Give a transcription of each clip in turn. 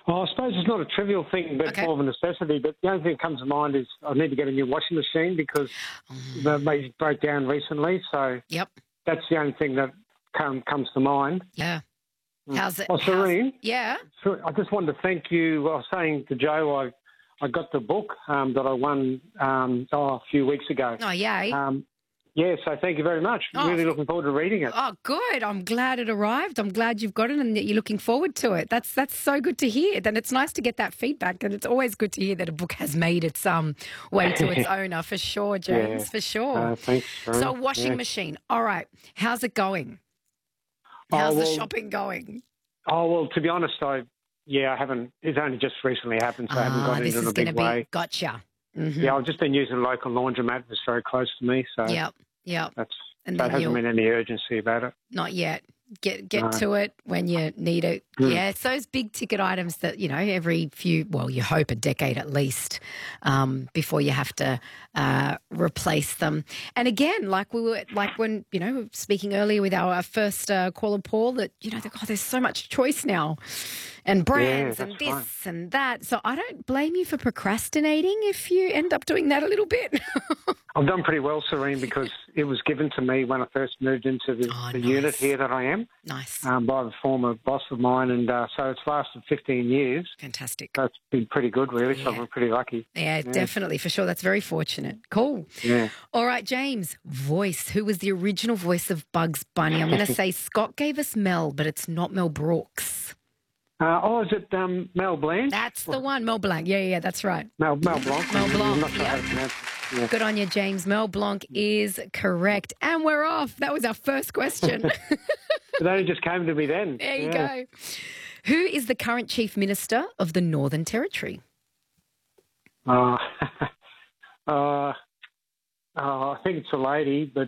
Oh, I suppose it's not a trivial thing, but Okay. more of a necessity. But the only thing that comes to mind is I need to get a new washing machine because they broke down recently. So Yep. that's the only thing that comes to mind. Yeah. How's it? Well, Serene, Yeah. so I just wanted to thank you. I was saying to Joe, I got the book that I won a few weeks ago. Oh, yay. Yeah, so thank you very much. Oh, Really looking forward to reading it. Oh, good. I'm glad it arrived. I'm glad you've got it and that you're looking forward to it. That's so good to hear. And it's nice to get that feedback. And it's always good to hear that a book has made its way to its owner, for sure, James, for sure. Thanks. Serene. So, washing machine. All right. How's it going? How's the shopping going? Oh, well, to be honest, I haven't. It's only just recently happened, so I haven't got into it in a big way. Gotcha. Mm-hmm. Yeah, I've just been using a local laundromat that's very close to me, so Yep. there hasn't been any urgency about it. Not yet. Get to it when you need it. Yeah, it's those big ticket items that, every you hope a decade at least before you have to replace them. And again, like when, speaking earlier with our first caller, Paul, that, there's so much choice now and brands and this and that. So I don't blame you for procrastinating if you end up doing that a little bit. I've done pretty well, Serene, because it was given to me when I first moved into the unit here that I am. Nice. By the former boss of mine, and so it's lasted 15 years. Fantastic. So it's been pretty good, really, so I'm pretty lucky. Yeah, definitely, for sure. That's very fortunate. Cool. Yeah. All right, James, voice. Who was the original voice of Bugs Bunny? I'm going to say Scott gave us Mel, but it's not Mel Brooks. Is it Mel Blanc? That's the one, Mel Blanc. Yeah, that's right. Mel Blanc. Mel Blanc, I'm not sure how to pronounce it. Yeah. Good on you, James. Mel Blanc is correct. And we're off. That was our first question. It only just came to me then. There you go. Who is the current Chief Minister of the Northern Territory? I think it's a lady, but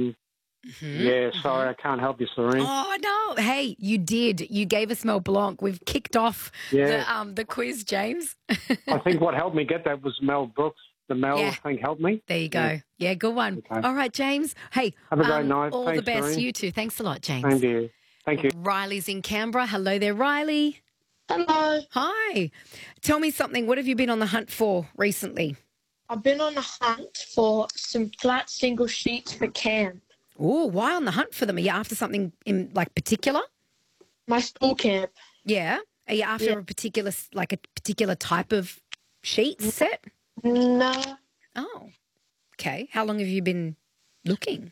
sorry, I can't help you, Serene. Oh, no. Hey, you did. You gave us Mel Blanc. We've kicked off the quiz, James. I think what helped me get that was Mel Brooks. The Mel thing helped me. There you go. Yeah, good one. Okay. All right, James. Hey, have a great night. All Thanks, the best. Serene. You too. Thanks a lot, James. Thank you. Thank you. Riley's in Canberra. Hello there, Riley. Hello. Hi. Tell me something. What have you been on the hunt for recently? I've been on the hunt for some flat single sheets for camp. Oh, why on the hunt for them? Are you after something in particular? My school camp. Yeah. Are you after a particular type of sheet set? No. Oh. Okay. How long have you been looking?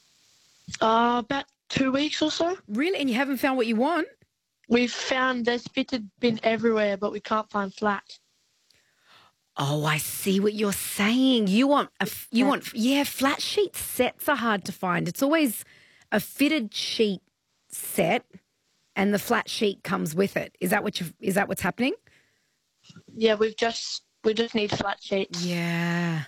About 2 weeks or so. Really? And you haven't found what you want? We've found there's fitted bin everywhere, but we can't find flat. Oh, I see what you're saying. You want flat sheet sets are hard to find. It's always a fitted sheet set and the flat sheet comes with it. Is that what's happening? Yeah, we just need flat sheets. Yeah.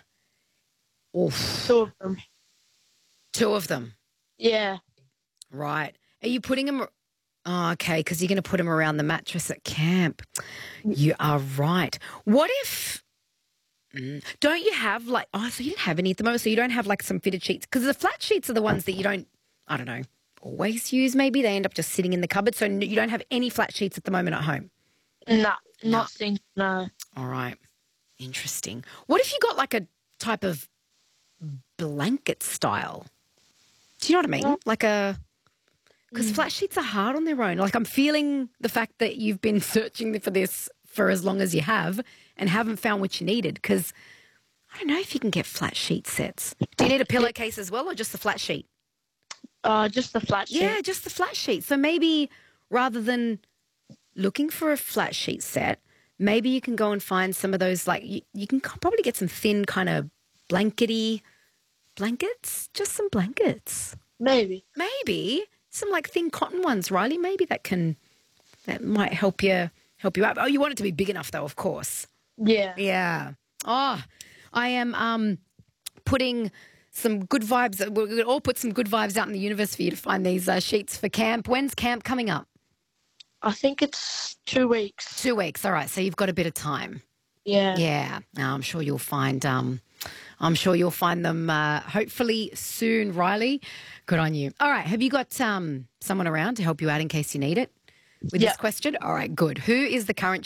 Oof. 2 of them. 2 of them? Yeah. Right. Are you putting them... Oh, okay, because you're going to put them around the mattress at camp. You are right. What if... Don't you have so you don't have any at the moment, so you don't have some fitted sheets? Because the flat sheets are the ones that you don't, I don't know, always use maybe. They end up just sitting in the cupboard. So you don't have any flat sheets at the moment at home? No, not single, no. All right. Interesting. What if you got a type of blanket style? Do you know what I mean? Because flat sheets are hard on their own. I'm feeling the fact that you've been searching for this for as long as you have and haven't found what you needed, because I don't know if you can get flat sheet sets. Do you need a pillowcase as well, or just the flat sheet? Just the flat sheet. Yeah, just the flat sheet. So maybe rather than looking for a flat sheet set, maybe you can go and find some of those, you can probably get some thin kind of blankety blankets, just some blankets. Maybe. Some thin cotton ones, Riley. Maybe that might help you out. Oh, you want it to be big enough though, of course. Yeah. Yeah. Oh, I am putting some good vibes. We're going to all put some good vibes out in the universe for you to find these sheets for camp. When's camp coming up? I think it's 2 weeks. 2 weeks. All right. So you've got a bit of time. Yeah. Yeah. No, I'm sure you'll find them hopefully soon, Riley. Good on you. All right. Have you got someone around to help you out in case you need it with this question? All right. Good. Who is the current